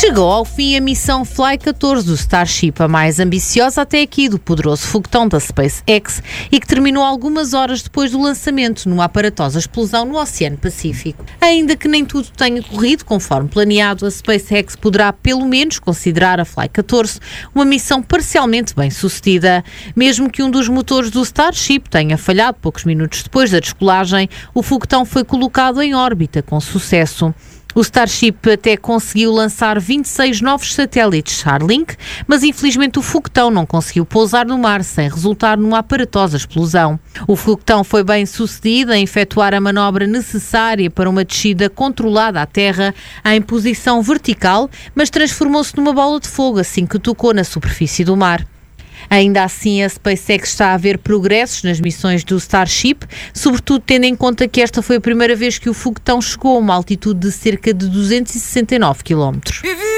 Chegou ao fim a missão Fly 14 do Starship, a mais ambiciosa até aqui do poderoso foguetão da SpaceX e que terminou algumas horas depois do lançamento numa aparatosa explosão no Oceano Pacífico. Ainda que nem tudo tenha corrido conforme planeado, a SpaceX poderá pelo menos considerar a Fly 14 uma missão parcialmente bem-sucedida. Mesmo que um dos motores do Starship tenha falhado poucos minutos depois da descolagem, o foguetão foi colocado em órbita com sucesso. O Starship até conseguiu lançar 26 novos satélites Starlink, mas infelizmente o foguetão não conseguiu pousar no mar sem resultar numa aparatosa explosão. O foguetão foi bem sucedido em efetuar a manobra necessária para uma descida controlada à terra em posição vertical, mas transformou-se numa bola de fogo assim que tocou na superfície do mar. Ainda assim, a SpaceX está a ver progressos nas missões do Starship, sobretudo tendo em conta que esta foi a primeira vez que o foguetão chegou a uma altitude de cerca de 269 km.